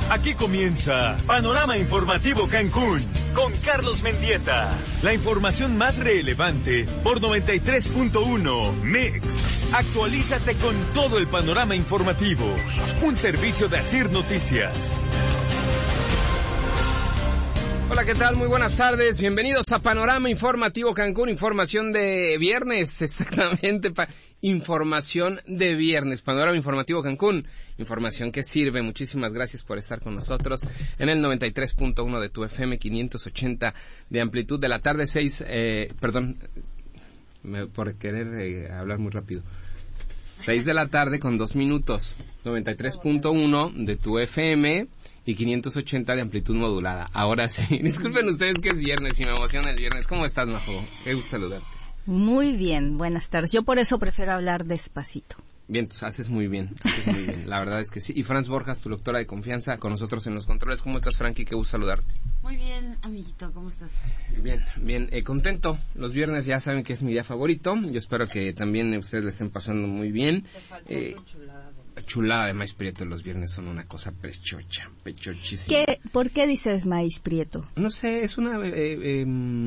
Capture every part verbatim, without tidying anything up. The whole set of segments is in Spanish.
Aquí comienza Panorama Informativo Cancún con Carlos Mendieta. La información más relevante por noventa y tres punto uno Mix. Actualízate con todo el panorama informativo. Un servicio de Asir Noticias. Hola, ¿qué tal? Muy buenas tardes. Bienvenidos a Panorama Informativo Cancún. Información de viernes, exactamente. Pa- información de viernes. Panorama Informativo Cancún. Información que sirve. Muchísimas gracias por estar con nosotros en el noventa y tres punto uno de tu F M, quinientos ochenta de amplitud de la tarde, seis, eh, perdón, me, por querer eh, hablar muy rápido. seis de la tarde con dos minutos. noventa y tres punto uno de tu F M. Y quinientos ochenta de amplitud modulada. Ahora sí. Disculpen ustedes que es viernes y me emociona el viernes. ¿Cómo estás, Majo? Qué gusto saludarte. Muy bien, buenas tardes. Yo por eso prefiero hablar despacito. Bien, pues haces muy bien, haces muy bien. La verdad es que sí. Y Franz Borjas, tu doctora de confianza, con nosotros en los controles. ¿Cómo estás, Frankie? Qué gusto saludarte. Muy bien, amiguito. ¿Cómo estás? Bien, bien. Eh, contento. Los viernes ya saben que es mi día favorito. Yo espero que también ustedes le estén pasando muy bien. Te faltó Eh, tu chulada. Chulada de maíz prieto los viernes son una cosa pechocha, pechochísima. ¿Qué, ¿Por qué dices maíz prieto? No sé, es una eh, eh,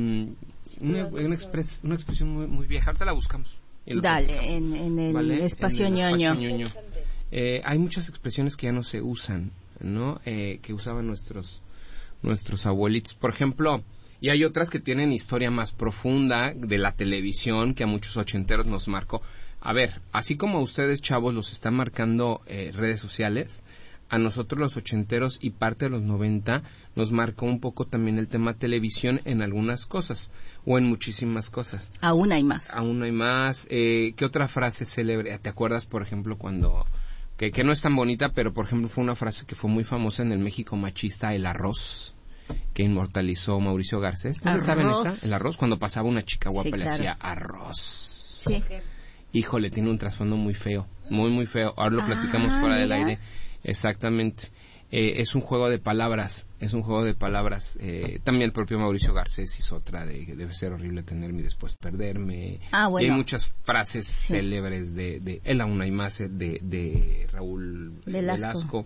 una, una, expres, una expresión muy, muy vieja. Ahorita la buscamos. Dale, en, en el ¿Vale? espacio En el ñoño. espacio ñoño. Eh, hay muchas expresiones que ya no se usan, ¿no? Eh, que usaban nuestros nuestros abuelitos. Por ejemplo, y hay otras que tienen historia más profunda de la televisión que a muchos ochenteros nos marcó. A ver, así como a ustedes, chavos, los están marcando eh, redes sociales, a nosotros los ochenteros y parte de los noventa nos marcó un poco también el tema televisión en algunas cosas, o en muchísimas cosas. Aún hay más. Aún hay más. Eh, ¿Qué otra frase célebre? ¿Te acuerdas, por ejemplo, cuando... Que, que no es tan bonita, pero, por ejemplo, fue una frase que fue muy famosa en el México machista, el arroz, que inmortalizó Mauricio Garcés. ¿No saben esa? El arroz, cuando pasaba una chica guapa, Sí, le claro. hacía arroz. Sí. Híjole, tiene un trasfondo muy feo, muy, muy feo. Ahora lo Ah, platicamos fuera del mira. aire. Exactamente. Eh, es un juego de palabras, es un juego de palabras. Eh, también el propio Mauricio Garcés hizo otra de que debe ser horrible tenerme y después perderme. Ah, bueno. Y hay muchas frases Sí. célebres de, de él aún hay más, eh, de, de Raúl Velasco. Velasco.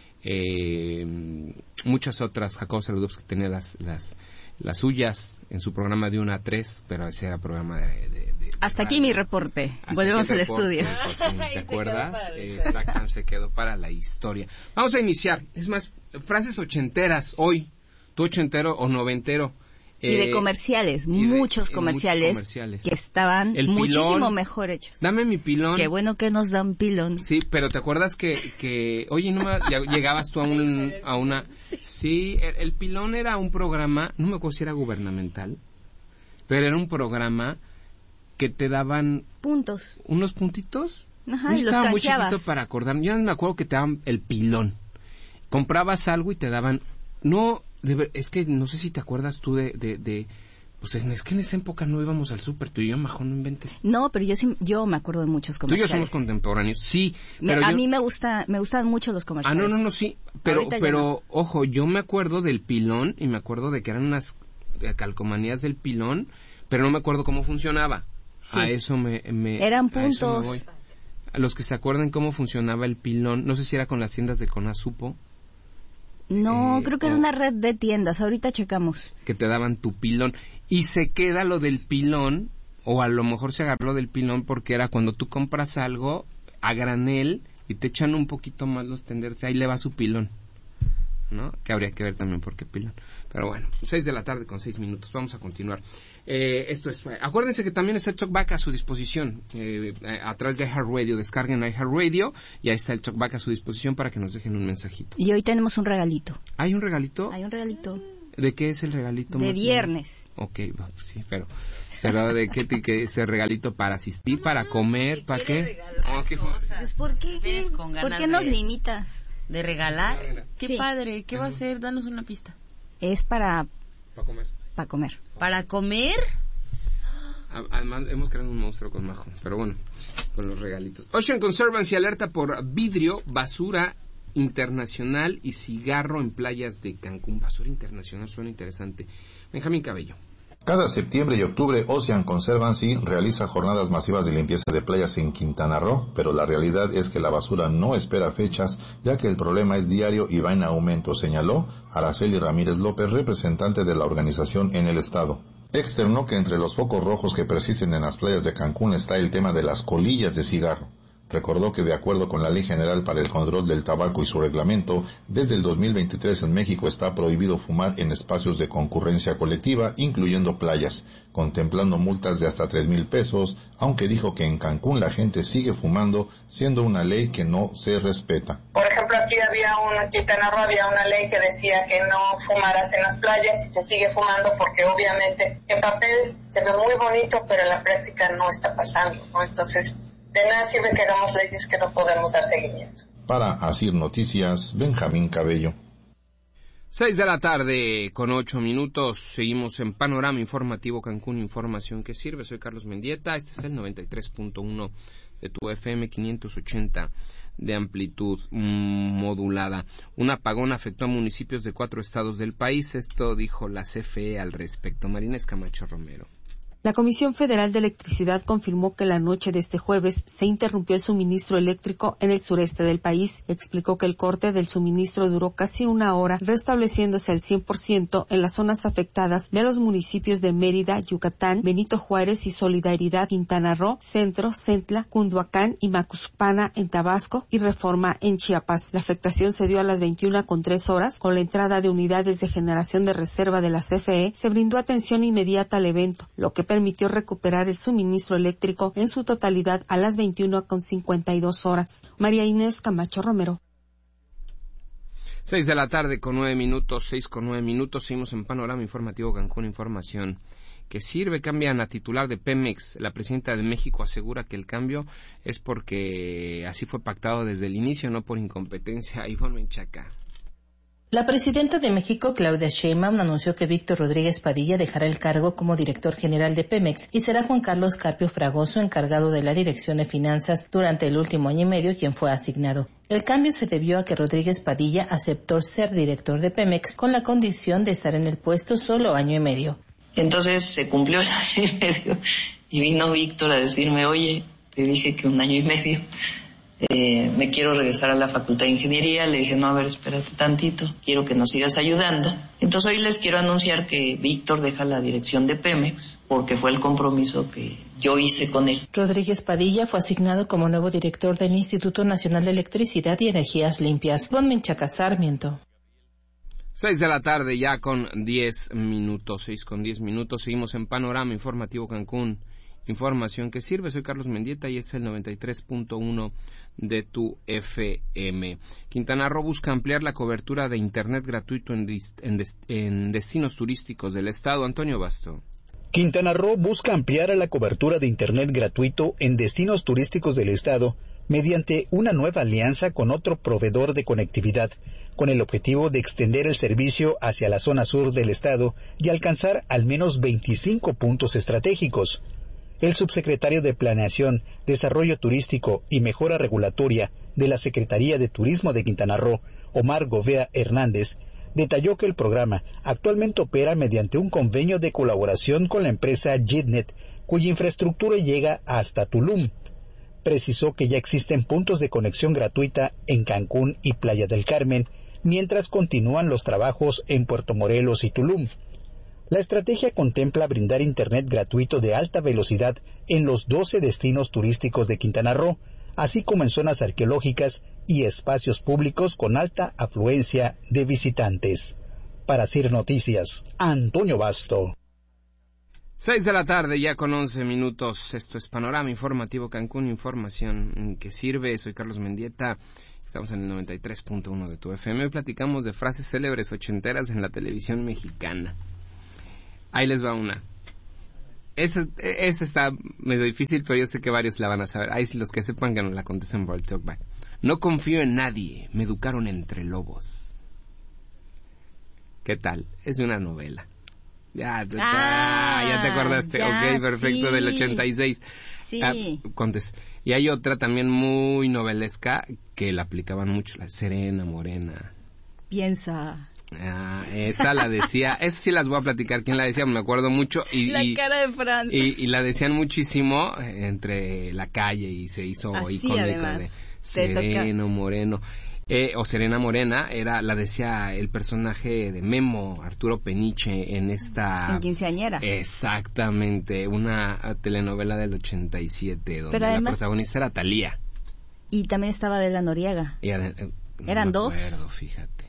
Eh, muchas otras. Jacobo Saludowski tenía las, las, las suyas en su programa de una a tres, pero ese era programa de... de, de Hasta aquí radio. mi reporte. Hasta Volvemos aquí al el reporte, estudio. Joaquín, Ahí ¿te se quedó acuerdas? para la Exactamente, se quedó para la historia. Vamos a iniciar. Es más, frases ochenteras hoy. Tú ochentero o noventero. Y de Eh, comerciales, y de- muchos y comerciales, muchos comerciales. que estaban El muchísimo pilón. mejor hechos. Dame mi pilón. Qué bueno que nos dan pilón. Sí, pero ¿te acuerdas que, que oye, no me- ya llegabas tú a, un, a una... Sí, el, el pilón era un programa, no me acuerdo si era gubernamental, pero era un programa que te daban Puntos. unos puntitos. Ajá, Yo y los estaba muy canjeabas. chiquito para acordar. Yo me acuerdo que te daban el pilón. Comprabas algo y te daban... No, de ver- es que no sé si te acuerdas tú de... de, de pues es, es que en esa época no íbamos al súper, tú y yo, mejor no inventes. No, pero yo sí, yo me acuerdo de muchos Tú y yo comerciales. somos contemporáneos, sí. Me- Pero a yo- mí me gusta, me gustan mucho los Ah, comerciales. no, no, no, sí. Pero, Ahorita ya pero no. ojo, yo me acuerdo del pilón y me acuerdo de que eran unas eh, calcomanías del pilón, pero no me acuerdo cómo funcionaba. Sí. A eso me... me Eran a eso me puntos. voy. A los que se acuerdan cómo funcionaba el pilón, no sé si era con las tiendas de Conasupo, No, Eh, creo que era o- una red de tiendas. Ahorita checamos. que te daban tu pilón. Y se queda lo del pilón, o a lo mejor se agarró del pilón porque era cuando tú compras algo a granel y te echan un poquito más los tenderos, ahí le va su pilón, ¿no? Que habría que ver también por qué pilón. Pero bueno, seis de la tarde con seis minutos, vamos a continuar. Eh, esto es, acuérdense que también está el Talkback a su disposición, eh, a, a través de iHeartRadio, descarguen iHeartRadio y ahí está el Talkback a su disposición para que nos dejen un mensajito. Y hoy tenemos un regalito. ¿Hay un regalito? Hay un regalito ¿De qué es el regalito? de más o menos? viernes. Ok, va, pues sí, pero, pero ¿de qué te que ese regalito para asistir, para comer, para qué? Oh, ¿qué fue? Pues, ¿por qué? Ves con ¿Por ganas qué nos de- limitas? ¿De regalar? Qué Sí. padre. ¿Qué va a ser? Danos una pista. Es para, Para comer. para comer. ¿Para comer? A- Además, hemos creado un monstruo con Majo, pero bueno, con los regalitos. Ocean Conservancy alerta por vidrio, basura internacional y cigarro en playas de Cancún. Basura internacional suena interesante. Benjamín Cabello. Cada septiembre y octubre Ocean Conservancy realiza jornadas masivas de limpieza de playas en Quintana Roo, pero la realidad es que la basura no espera fechas, ya que el problema es diario y va en aumento, señaló Araceli Ramírez López, representante de la organización en el estado. Externó que entre los focos rojos que persisten en las playas de Cancún está el tema de las colillas de cigarro. Recordó que de acuerdo con la Ley General para el Control del Tabaco y su reglamento, desde el dos mil veintitrés en México está prohibido fumar en espacios de concurrencia colectiva, incluyendo playas, contemplando multas de hasta tres mil pesos, aunque dijo que en Cancún la gente sigue fumando, siendo una ley que no se respeta. Por ejemplo, aquí había una, en Quintana Roo había una ley que decía que no fumaras en las playas y se sigue fumando porque obviamente en papel se ve muy bonito, pero en la práctica no está pasando, ¿no? Entonces, de nada sirve que hagamos leyes que no podemos dar seguimiento. Para Asir Noticias, Benjamín Cabello. Seis de la tarde con ocho minutos. Seguimos en Panorama Informativo Cancún, información que sirve. Soy Carlos Mendieta. Este es el noventa y tres punto uno de tu F M, quinientos ochenta de amplitud modulada. Un apagón afectó a municipios de cuatro estados del país. Esto dijo la C F E al respecto. Marínez Camacho Romero. La Comisión Federal de Electricidad confirmó que la noche de este jueves se interrumpió el suministro eléctrico en el sureste del país. Explicó que el corte del suministro duró casi una hora, restableciéndose al cien por ciento en las zonas afectadas de los municipios de Mérida, Yucatán, Benito Juárez y Solidaridad, Quintana Roo, Centro, Centla, Cunduacán y Macuspana en Tabasco y Reforma en Chiapas. La afectación se dio a las veintiuna con tres horas. Con la entrada de unidades de generación de reserva de la C F E, se brindó atención inmediata al evento, lo que permitió recuperar el suministro eléctrico en su totalidad a las veintiuna con cincuenta y dos horas. María Inés Camacho Romero. Seis de la tarde con nueve minutos, seis con nueve minutos, seguimos en Panorama Informativo Cancún, información que sirve. Cambian a titular de Pemex. La presidenta de México asegura que el cambio es porque así fue pactado desde el inicio, no por incompetencia. Ivonne Menchaca. La presidenta de México, Claudia Sheinbaum, anunció que Víctor Rodríguez Padilla dejará el cargo como director general de Pemex y será Juan Carlos Carpio Fragoso, encargado de la dirección de finanzas durante el último año y medio, quien fue asignado. El cambio se debió a que Rodríguez Padilla aceptó ser director de Pemex con la condición de estar en el puesto solo año y medio. Entonces se cumplió el año y medio y vino Víctor a decirme, oye, te dije que un año y medio. Eh, me quiero regresar a la Facultad de Ingeniería. Le dije, no, a ver, espérate tantito, quiero que nos sigas ayudando. Entonces hoy les quiero anunciar que Víctor deja la dirección de Pemex porque fue el compromiso que yo hice con él. Rodríguez Padilla fue asignado como nuevo director del Instituto Nacional de Electricidad y Energías Limpias. Juan Menchaca Sarmiento. Seis de la tarde ya con diez minutos, seis con diez minutos, seguimos en Panorama Informativo Cancún, información que sirve. Soy Carlos Mendieta y es el noventa y tres punto uno de tu F M. Quintana Roo busca ampliar la cobertura de internet gratuito en, en, en destinos turísticos del estado. Antonio Basto. Quintana Roo busca ampliar la cobertura de internet gratuito en destinos turísticos del estado mediante una nueva alianza con otro proveedor de conectividad, con el objetivo de extender el servicio hacia la zona sur del estado y alcanzar al menos veinticinco puntos estratégicos. El subsecretario de Planeación, Desarrollo Turístico y Mejora Regulatoria de la Secretaría de Turismo de Quintana Roo, Omar Govea Hernández, detalló que el programa actualmente opera mediante un convenio de colaboración con la empresa JetNet, cuya infraestructura llega hasta Tulum. Precisó que ya existen puntos de conexión gratuita en Cancún y Playa del Carmen, mientras continúan los trabajos en Puerto Morelos y Tulum. La estrategia contempla brindar internet gratuito de alta velocidad en los doce destinos turísticos de Quintana Roo, así como en zonas arqueológicas y espacios públicos con alta afluencia de visitantes. Para C I R Noticias, Antonio Basto. Seis de la tarde ya con once minutos. Esto es Panorama Informativo Cancún, información que sirve. Soy Carlos Mendieta. Estamos en el noventa y tres punto uno de tu F M. Hoy platicamos de frases célebres ochenteras en la televisión mexicana. Ahí les va una. Esa, esa está medio difícil, pero yo sé que varios la van a saber. Ahí sí, los que sepan que nos la contesten por el talkback. No confío en nadie, me educaron entre lobos. ¿Qué tal? Es de una novela. Ya, ya, ah, ya te acordaste. Ya, ok, perfecto, sí. Del ochenta y seis. Sí. Ah, contes. Y hay otra también muy novelesca que la aplicaban mucho, la Serena Morena. Piensa. Ah, esa la decía, esa sí las voy a platicar quién la decía, me acuerdo mucho. Y, la y, cara de Fran. Y, y la decían muchísimo entre la calle y se hizo así, icónica además, de Sereno Moreno. Eh, o Serena Morena, era la decía el personaje de Memo, Arturo Peniche, en esta... En Quinceañera. Exactamente, una telenovela del ochenta y siete, donde además, la protagonista era Thalía. Y también estaba Adela Noriega. Y, eh, no Eran me dos. Acuerdo, fíjate.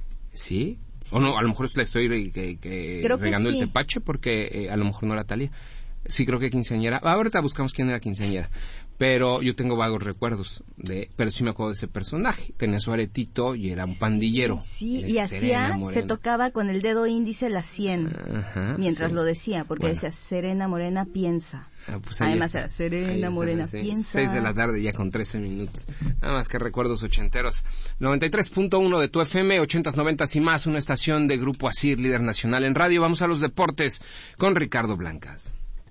¿Sí? Sí. O no, a lo mejor le estoy que, que regando que sí. el tepache porque eh, a lo mejor no era Thalía. Sí, creo que Quinceañera. Ahorita buscamos quién era Quinceañera. Pero yo tengo vagos recuerdos de, pero sí me acuerdo de ese personaje. Tenía su aretito y era un pandillero. Sí, y hacía, se tocaba con el dedo índice la sien, Ajá, mientras sí. lo decía, porque bueno. decía, Serena Morena piensa. Ah, pues Además está. era Serena Morena sí. piensa. Seis de la tarde ya con trece minutos. Nada más que recuerdos ochenteros. noventa y tres punto uno de tu F M, ochentas, noventas y más, una estación de Grupo Asir, líder nacional en radio. Vamos a los deportes con Ricardo Blancas.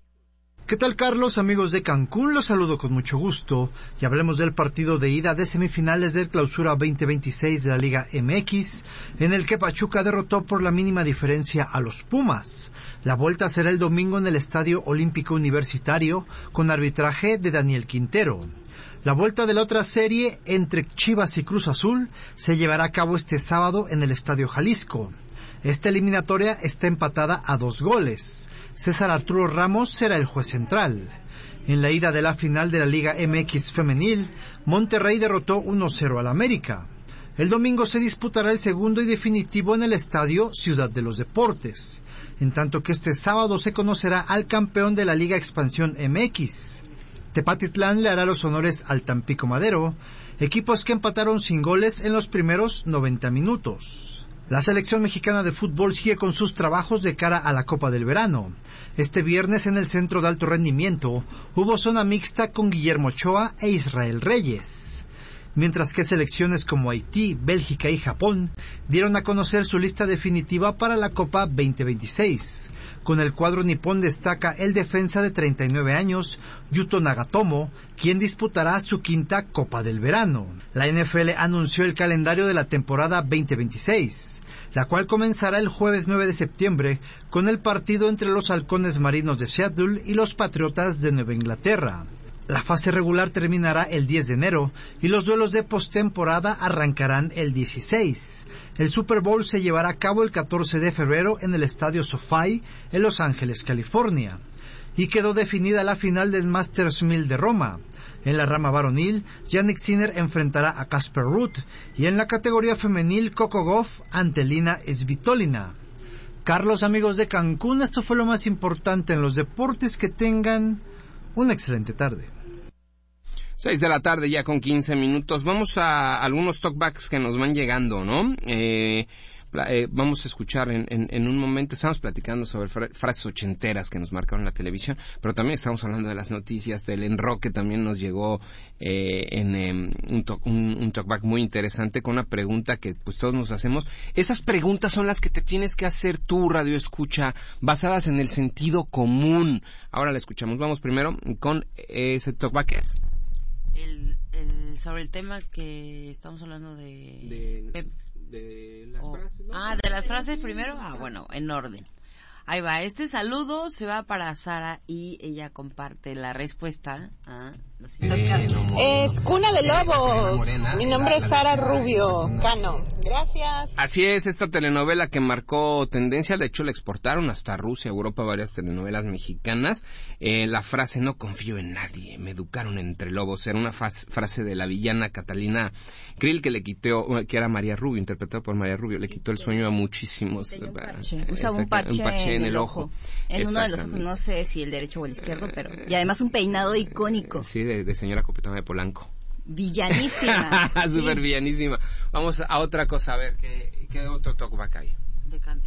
¿Qué tal, Carlos? Amigos de Cancún, los saludo con mucho gusto y hablemos del partido de ida de semifinales del Clausura veinte veintiséis de la Liga M X, en el que Pachuca derrotó por la mínima diferencia a los Pumas. La vuelta será el domingo en el Estadio Olímpico Universitario con arbitraje de Daniel Quintero. La vuelta de la otra serie entre Chivas y Cruz Azul se llevará a cabo este sábado en el Estadio Jalisco. Esta eliminatoria está empatada a dos goles. César Arturo Ramos será el juez central. En la ida de la final de la Liga M X Femenil, Monterrey derrotó uno cero al América. El domingo se disputará el segundo y definitivo en el Estadio Ciudad de los Deportes, en tanto que este sábado se conocerá al campeón de la Liga Expansión M X. Tepatitlán le hará los honores al Tampico Madero, equipos que empataron sin goles en los primeros noventa minutos. La selección mexicana de fútbol sigue con sus trabajos de cara a la Copa del Verano. Este viernes en el Centro de Alto Rendimiento hubo zona mixta con Guillermo Ochoa e Israel Reyes. Mientras que selecciones como Haití, Bélgica y Japón dieron a conocer su lista definitiva para la Copa veinte veintiséis. Con el cuadro nipón destaca el defensa de treinta y nueve años, Yuto Nagatomo, quien disputará su quinta Copa del Verano. La N F L anunció el calendario de la temporada veinte veintiséis, la cual comenzará el jueves nueve de septiembre con el partido entre los Halcones Marinos de Seattle y los Patriotas de Nueva Inglaterra. La fase regular terminará el diez de enero y los duelos de postemporada arrancarán el dieciséis. El Super Bowl se llevará a cabo el catorce de febrero en el Estadio SoFi en Los Ángeles, California. Y quedó definida la final del Masters mil de Roma. En la rama varonil, Jannik Sinner enfrentará a Casper Ruud y en la categoría femenil, Coco Gauff ante Lina Svitolina. Carlos, amigos de Cancún, esto fue lo más importante en los deportes. Que tengan una excelente tarde. Seis de la tarde ya con quince minutos. Vamos a algunos talkbacks que nos van llegando, ¿no? Eh, eh, vamos a escuchar en, en, en un momento. Estamos platicando sobre fra- frases ochenteras que nos marcaron la televisión, pero también estamos hablando de las noticias del enroque. También nos llegó eh, en eh, un, talk, un, un talkback muy interesante con una pregunta que pues todos nos hacemos. Esas preguntas son las que te tienes que hacer tú, Radio Escucha, basadas en el sentido común. Ahora la escuchamos. Vamos primero con ese talkback. El, el, sobre el tema que estamos hablando de... De, de las oh. frases. ¿No? Ah, de las frases primero. Ah, bueno, en orden. Ahí va. Este saludo se va para Sara y ella comparte la respuesta a... Es Cuna de Lobos. Mi nombre es Sara Rubio Cano. Gracias. Así es, esta telenovela que marcó tendencia, de hecho la exportaron hasta Rusia, Europa, varias telenovelas mexicanas. Eh, la frase "no confío en nadie, me educaron entre lobos" era una faz, frase de la villana Catalina Krill, que le quitó, que era María Rubio, interpretada por María Rubio, le quitó el sueño a muchísimos. Un parche. Usaba un parche, un parche en, en el ojo. ojo. En uno de los ojos, no sé si el derecho o el izquierdo, pero... Y además un peinado icónico. Sí, de, de señora Copetona de Polanco. Villanísima. Súper sí. villanísima. Vamos a otra cosa, a ver, ¿qué, qué otro talkback hay? De Cande.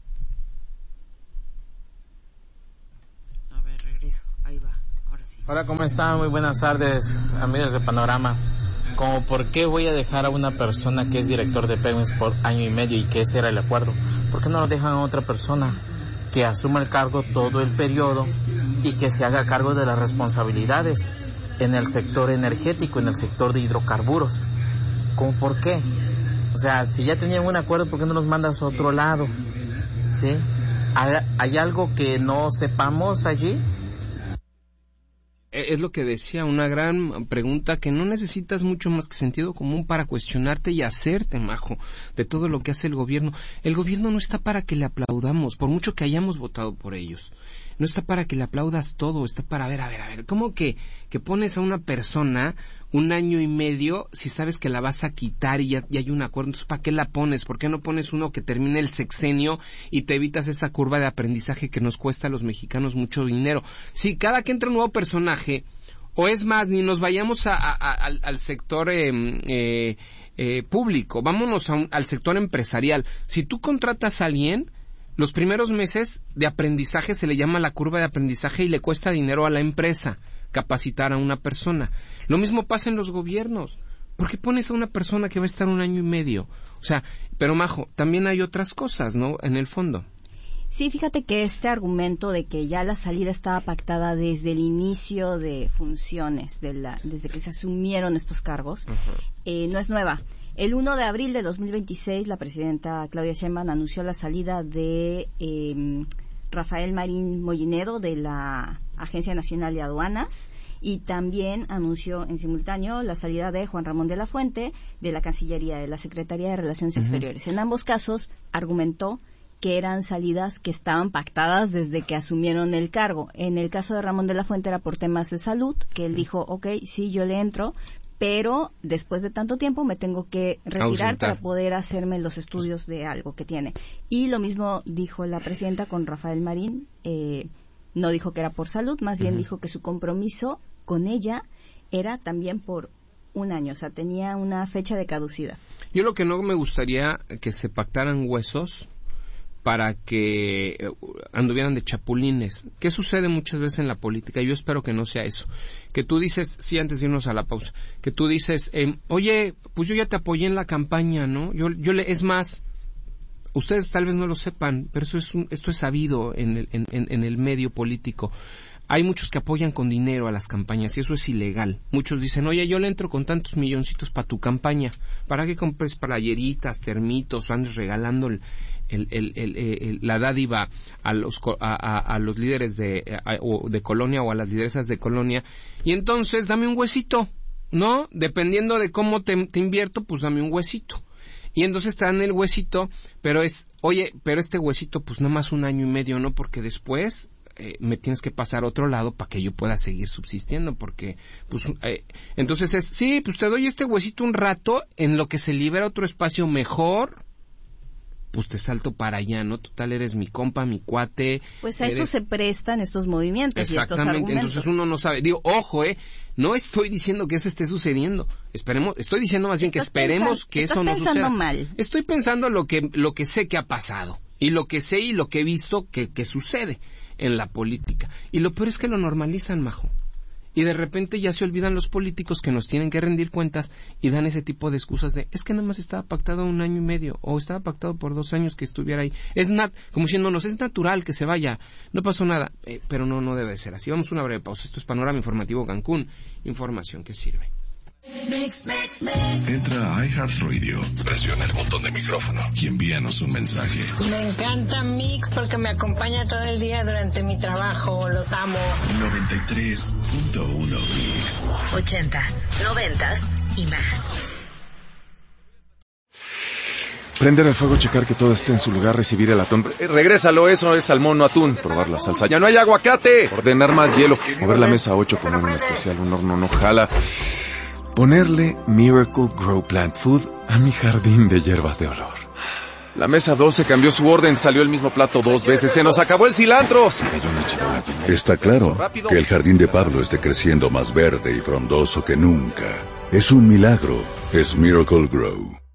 A ver, regreso. Ahí va, ahora sí. Hola, ¿cómo están? Muy buenas tardes, amigos de Panorama. Como por qué voy a dejar a una persona que es director de Pemex por año y medio y que ese era el acuerdo. ¿Por qué no lo dejan a otra persona que asuma el cargo todo el periodo y que se haga cargo de las responsabilidades en el sector energético, en el sector de hidrocarburos? ¿Cómo por qué? O sea, si ya tenían un acuerdo, ¿por qué no los mandas a otro lado? ¿Sí? ¿Hay, hay algo que no sepamos allí? Es lo que decía, una gran pregunta que no necesitas mucho más que sentido común para cuestionarte y hacerte, Majo, de todo lo que hace el gobierno. El gobierno no está para que le aplaudamos, por mucho que hayamos votado por ellos. No está para que le aplaudas todo, está para ver, a ver, a ver, ¿cómo que, que pones a una persona un año y medio si sabes que la vas a quitar y ya y hay un acuerdo? Entonces, ¿para qué la pones? ¿Por qué no pones uno que termine el sexenio y te evitas esa curva de aprendizaje que nos cuesta a los mexicanos mucho dinero? Si cada que entra un nuevo personaje, o es más, ni nos vayamos a, a, a, al, al sector eh, eh, eh, público, vámonos a un, al sector empresarial. Si tú contratas a alguien, los primeros meses de aprendizaje se le llama la curva de aprendizaje y le cuesta dinero a la empresa capacitar a una persona. Lo mismo pasa en los gobiernos. ¿Por qué pones a una persona que va a estar un año y medio? O sea, pero Majo, también hay otras cosas, ¿no? En el fondo. Sí, fíjate que este argumento de que ya la salida estaba pactada desde el inicio de funciones, de la, desde que se asumieron estos cargos, uh-huh. eh, no es nueva. El primero de abril de dos mil veintiséis, la presidenta Claudia Sheinbaum anunció la salida de eh, Rafael Marín Mollinedo de la Agencia Nacional de Aduanas y también anunció en simultáneo la salida de Juan Ramón de la Fuente de la Cancillería, de la Secretaría de Relaciones uh-huh. Exteriores. En ambos casos argumentó que eran salidas que estaban pactadas desde que asumieron el cargo. En el caso de Ramón de la Fuente era por temas de salud, que él dijo, ok, sí, yo le entro, pero después de tanto tiempo me tengo que retirar Ausentar. para poder hacerme los estudios de algo que tiene. Y lo mismo dijo la presidenta con Rafael Marín, eh, no dijo que era por salud, más bien uh-huh. dijo que su compromiso con ella era también por un año, o sea, tenía una fecha de caducidad. Yo lo que no me gustaría que se pactaran huesos para que anduvieran de chapulines. ¿Qué sucede muchas veces en la política? Yo espero que no sea eso. Que tú dices, sí, antes de irnos a la pausa, que tú dices, eh, oye, pues yo ya te apoyé en la campaña, ¿no? Yo, yo le, es más, ustedes tal vez no lo sepan, pero eso es un, esto es sabido en el, en, en, en el medio político. Hay muchos que apoyan con dinero a las campañas y eso es ilegal. Muchos dicen, oye, yo le entro con tantos milloncitos para tu campaña, para que compres playeritas, termitos, o andes regalando el, el, el, el, el, la dádiva a los, a, a, a los líderes de, a, o de colonia o a las lideresas de colonia, y entonces dame un huesito, ¿no? Dependiendo de cómo te, te invierto, pues dame un huesito. Y entonces te dan el huesito, pero es, oye, pero este huesito pues nada más un año y medio, ¿no? Porque después Eh, me tienes que pasar a otro lado para que yo pueda seguir subsistiendo, porque pues eh, entonces es, sí, pues te doy este huesito un rato, en lo que se libera otro espacio mejor, pues te salto para allá, ¿no? Total, eres mi compa, mi cuate. Pues a eres... eso se prestan estos movimientos y estos argumentos. Entonces uno no sabe, digo, ojo, eh, no estoy diciendo que eso esté sucediendo, esperemos, estoy diciendo más bien que esperemos pensando, que eso no suceda. Estás pensando mal. Estoy pensando lo que, lo que sé que ha pasado, y lo que sé y lo que he visto que, que sucede en la política. Y lo peor es que lo normalizan, Majo. Y de repente ya se olvidan los políticos que nos tienen que rendir cuentas y dan ese tipo de excusas de, es que nada más estaba pactado un año y medio, o estaba pactado por dos años que estuviera ahí. Es nat, como diciéndonos, es natural que se vaya, no pasó nada, eh, pero no, no debe ser así. Vamos a una breve pausa. Esto es Panorama Informativo Cancún, información que sirve. Mix, mix, mix. Entra a iHeartRadio, presiona el botón de micrófono y envíanos un mensaje. Me encanta Mix porque me acompaña todo el día durante mi trabajo, los amo. noventa y tres punto uno Mix. Ochentas, noventas y más. Prender el fuego, checar que todo esté en su lugar, recibir el atún. Eh, regrésalo, eso es salmón, no atún. Probar la salsa. ¡Ya no hay aguacate! Ordenar más hielo. Mover la mesa ocho con un especial, un horno no jala. Ponerle Miracle Grow Plant Food a mi jardín de hierbas de olor. La mesa doce cambió su orden, salió el mismo plato dos veces, se nos acabó el cilantro. Se cayó una charola. Está claro que el jardín de Pablo esté creciendo más verde y frondoso que nunca. Es un milagro, es Miracle Grow.